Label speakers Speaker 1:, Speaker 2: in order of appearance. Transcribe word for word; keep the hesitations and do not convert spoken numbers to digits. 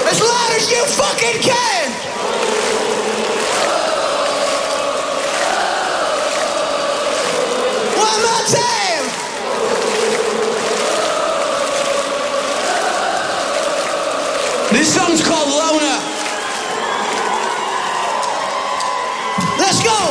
Speaker 1: As loud as you fucking can! One more time! This song's called Loner.